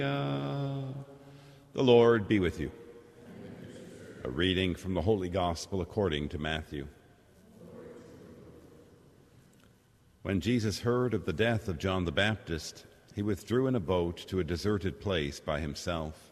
The Lord be with you. A reading from the Holy Gospel according to Matthew. When Jesus heard of the death of John the Baptist, he withdrew in a boat to a deserted place by himself.